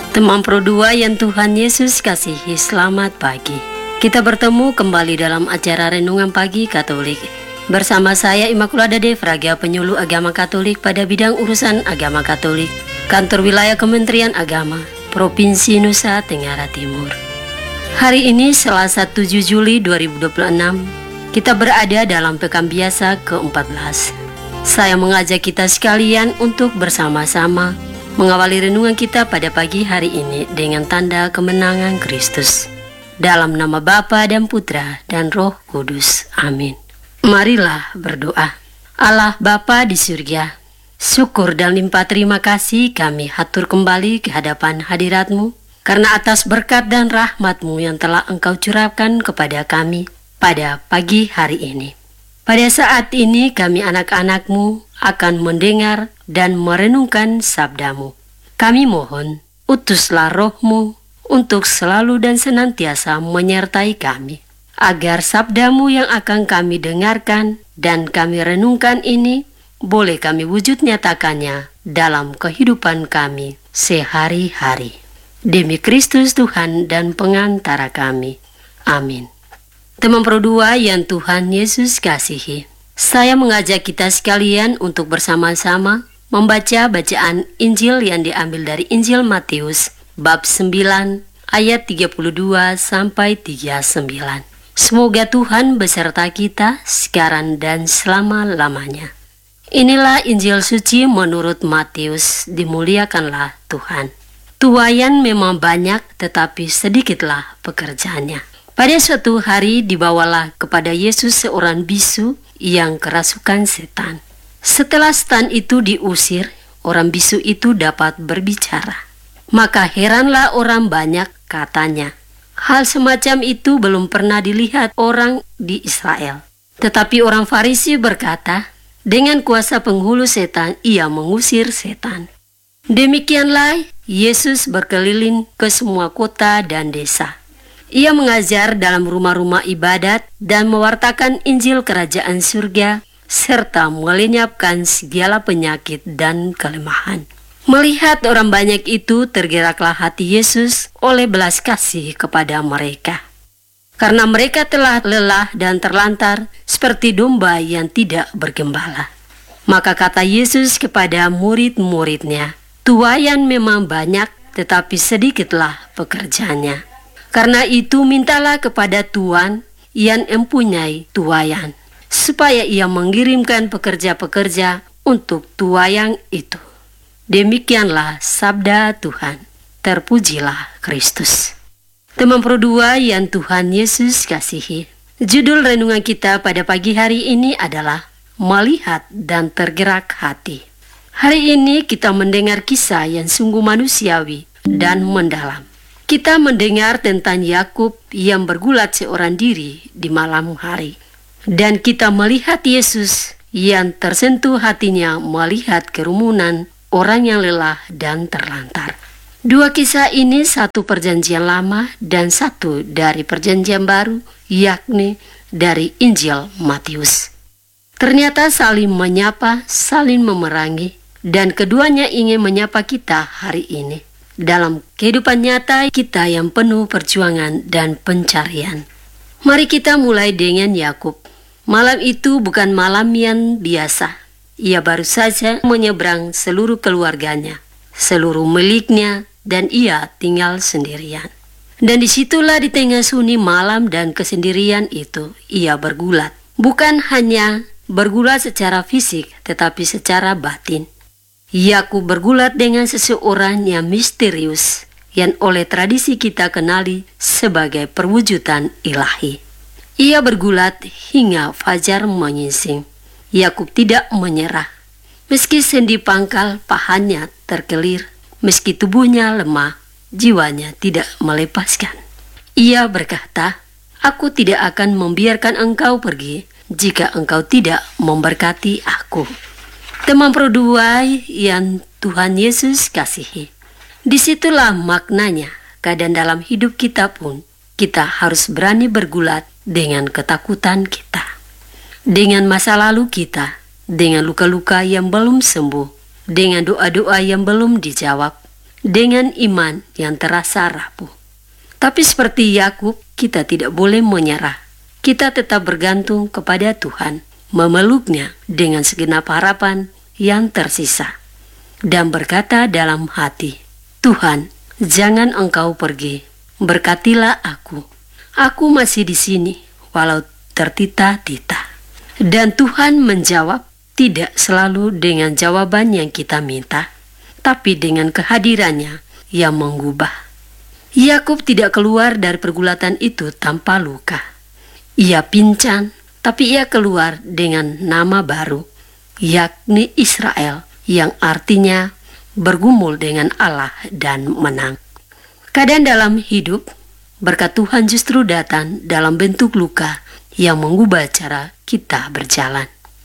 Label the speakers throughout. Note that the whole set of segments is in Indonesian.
Speaker 1: Teman Pro 2 yang Tuhan Yesus kasihi, selamat pagi. Kita bertemu kembali dalam acara Renungan Pagi Katolik. Bersama saya Immaculada Devraga, penyuluh agama Katolik pada bidang urusan agama Katolik, Kantor Wilayah Kementerian Agama, Provinsi Nusa Tenggara Timur. Hari ini Selasa 7 Juli 2026, kita berada dalam pekan biasa ke-14. Saya mengajak kita sekalian untuk bersama-sama mengawali renungan kita pada pagi hari ini dengan tanda kemenangan Kristus. Dalam nama Bapa dan Putra dan Roh Kudus. Amin. Marilah berdoa. Allah Bapa di surga, syukur dan limpah terima kasih kami hatur kembali ke hadapan hadirat-Mu, karena atas berkat dan rahmat-Mu yang telah Engkau curahkan kepada kami pada pagi hari ini. Pada saat ini kami anak-anak-Mu akan mendengar dan merenungkan sabda-Mu. Kami mohon, utuslah Roh-Mu untuk selalu dan senantiasa menyertai kami, agar sabda-Mu yang akan kami dengarkan dan kami renungkan ini boleh kami wujud nyatakannya dalam kehidupan kami sehari-hari. Demi Kristus Tuhan dan pengantara kami. Amin. Teman Pro 2 yang Tuhan Yesus kasihi, saya mengajak kita sekalian untuk bersama-sama membaca bacaan Injil yang diambil dari Injil Matius bab 9 ayat 32 sampai 39. Semoga Tuhan beserta kita sekarang dan selama-lamanya. Inilah Injil suci menurut Matius, dimuliakanlah Tuhan. Tuaian memang banyak, tetapi sedikitlah pekerjaannya. Pada suatu hari dibawalah kepada Yesus seorang bisu yang kerasukan setan. Setelah setan itu diusir, orang bisu itu dapat berbicara. Maka heranlah orang banyak, katanya, hal semacam itu belum pernah dilihat orang di Israel. Tetapi orang Farisi berkata, dengan kuasa penghulu setan ia mengusir setan. Demikianlah Yesus berkeliling ke semua kota dan desa. Ia mengajar dalam rumah-rumah ibadat dan mewartakan Injil Kerajaan Surga, serta melenyapkan segala penyakit dan kelemahan. Melihat orang banyak itu, tergeraklah hati Yesus oleh belas kasih kepada mereka, karena mereka telah lelah dan terlantar seperti domba yang tidak bergembala. Maka kata Yesus kepada murid-muridnya, tuaian memang banyak, tetapi sedikitlah pekerjaannya. Karena itu mintalah kepada Tuhan yang mempunyai tuaian, supaya ia mengirimkan pekerja-pekerja untuk tuaian itu. Demikianlah sabda Tuhan. Terpujilah Kristus. Teman Pro 2 yang Tuhan Yesus kasihi, judul renungan kita pada pagi hari ini adalah Melihat dan Tergerak Hati. Hari ini kita mendengar kisah yang sungguh manusiawi dan mendalam. Kita mendengar tentang Yakub yang bergulat seorang diri di malam hari. Dan kita melihat Yesus yang tersentuh hatinya melihat kerumunan orang yang lelah dan terlantar. Dua kisah ini satu perjanjian lama dan satu dari perjanjian baru, yakni dari Injil Matius. Ternyata saling menyapa, saling memerangi, dan keduanya ingin menyapa kita hari ini dalam kehidupan nyata kita yang penuh perjuangan dan pencarian. Mari kita mulai dengan Yakub. Malam itu bukan malam yang biasa. Ia baru saja menyeberang seluruh keluarganya, seluruh miliknya, dan ia tinggal sendirian. Dan disitulah di tengah sunyi malam dan kesendirian itu, ia bergulat. Bukan hanya bergulat secara fisik, tetapi secara batin. Yakub bergulat dengan seseorang yang misterius, yang oleh tradisi kita kenali sebagai perwujudan ilahi. Ia bergulat hingga fajar menyingsing. Yakub tidak menyerah. Meski sendi pangkal pahanya terkelir, meski tubuhnya lemah, jiwanya tidak melepaskan. Ia berkata, "Aku tidak akan membiarkan engkau pergi jika engkau tidak memberkati aku." Teman Pro 2 yang Tuhan Yesus kasihi, disitulah maknanya. Kadang dalam hidup kita pun kita harus berani bergulat dengan ketakutan kita, dengan masa lalu kita, dengan luka-luka yang belum sembuh, dengan doa-doa yang belum dijawab, dengan iman yang terasa rapuh. Tapi seperti Yakub, kita tidak boleh menyerah. Kita tetap bergantung kepada Tuhan, memeluknya dengan segenap harapan yang tersisa, dan berkata dalam hati, Tuhan, jangan Engkau pergi, berkatilah aku. Aku masih di sini, walau tertita-tita. Dan Tuhan menjawab, tidak selalu dengan jawaban yang kita minta, tapi dengan kehadirannya yang mengubah. Yakub tidak keluar dari pergulatan itu tanpa luka. Ia pincang, tapi ia keluar dengan nama baru, yakni Israel, yang artinya bergumul dengan Allah dan menang. Kadang dalam hidup, berkat Tuhan justru datang dalam bentuk luka yang mengubah cara kita berjalan.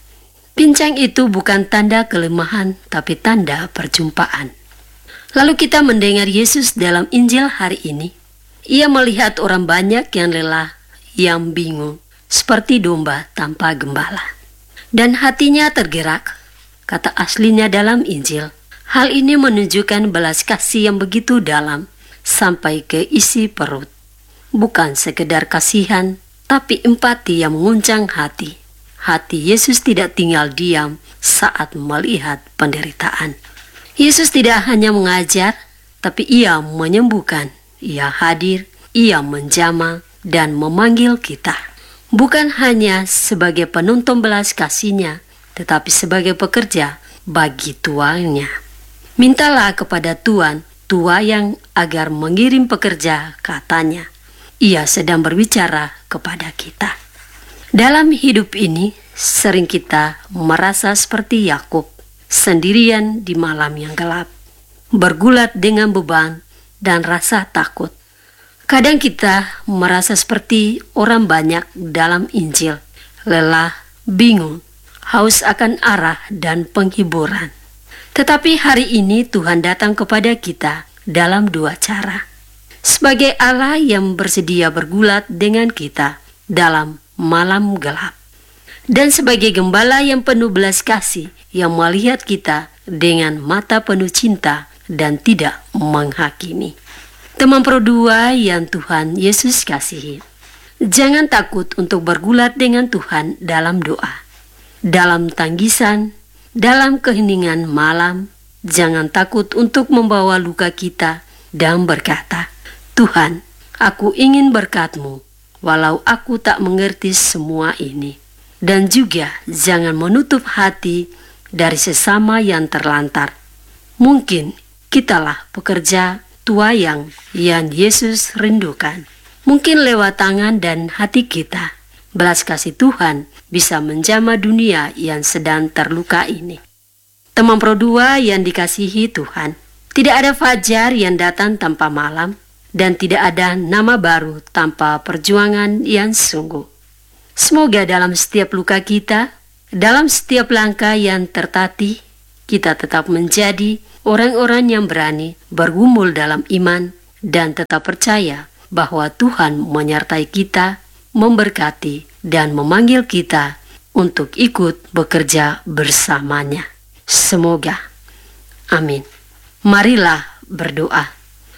Speaker 1: Pincang itu bukan tanda kelemahan, tapi tanda perjumpaan. Lalu kita mendengar Yesus dalam Injil hari ini. Ia melihat orang banyak yang lelah, yang bingung, seperti domba tanpa gembala. Dan hatinya tergerak, kata aslinya dalam Injil. Hal ini menunjukkan belas kasih yang begitu dalam, sampai ke isi perut. Bukan sekedar kasihan, tapi empati yang menguncang hati. Hati Yesus tidak tinggal diam saat melihat penderitaan. Yesus tidak hanya mengajar, tapi ia menyembuhkan, ia hadir, ia menjamah dan memanggil kita. Bukan hanya sebagai penuntun belas kasih-Nya, tetapi sebagai pekerja bagi tuannya. Mintalah kepada Tuhan, tua yang agar mengirim pekerja, katanya. Ia sedang berbicara kepada kita. Dalam hidup ini, sering kita merasa seperti Yakub, sendirian di malam yang gelap, bergulat dengan beban dan rasa takut. Kadang kita merasa seperti orang banyak dalam Injil, lelah, bingung, haus akan arah dan penghiburan. Tetapi hari ini Tuhan datang kepada kita dalam dua cara. Sebagai Allah yang bersedia bergulat dengan kita dalam malam gelap, dan sebagai gembala yang penuh belas kasih yang melihat kita dengan mata penuh cinta dan tidak menghakimi. Teman pro 2 yang Tuhan Yesus kasihi, jangan takut untuk bergulat dengan Tuhan dalam doa, dalam tanggisan, dalam keheningan malam. Jangan takut untuk membawa luka kita dan berkata, Tuhan, aku ingin berkat-Mu, walau aku tak mengerti semua ini. Dan juga jangan menutup hati dari sesama yang terlantar. Mungkin kitalah pekerja tua yang Yesus rindukan. Mungkin lewat tangan dan hati kita, belas kasih Tuhan bisa menjamah dunia yang sedang terluka ini. Teman pro 2 yang dikasihi Tuhan, tidak ada fajar yang datang tanpa malam, dan tidak ada nama baru tanpa perjuangan yang sungguh. Semoga dalam setiap luka kita, dalam setiap langkah yang tertatih, kita tetap menjadi orang-orang yang berani bergumul dalam iman dan tetap percaya bahwa Tuhan menyertai kita, memberkati, dan memanggil kita untuk ikut bekerja bersamanya. Semoga. Amin. Marilah berdoa.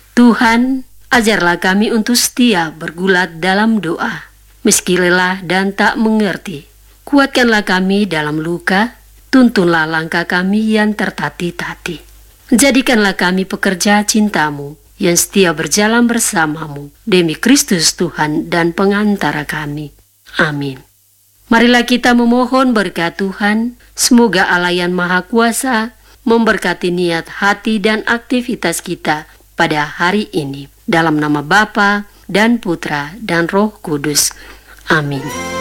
Speaker 1: Tuhan, ajarlah kami untuk setia bergulat dalam doa. Meski lelah dan tak mengerti, kuatkanlah kami dalam luka, tuntunlah langkah kami yang tertatih-tatih. Jadikanlah kami pekerja cinta-Mu yang setia berjalan bersama-Mu demi Kristus Tuhan dan pengantara kami. Amin. Marilah kita memohon berkat Tuhan, semoga Allah yang Maha Kuasa memberkati niat hati dan aktivitas kita pada hari ini. Dalam nama Bapa dan Putra dan Roh Kudus. Amin.